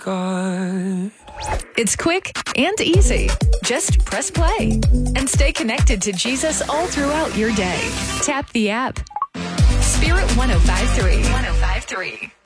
God. It's quick and easy. Just press play and stay connected to Jesus all throughout your day. Tap the app. Spirit 105.3. 105.3.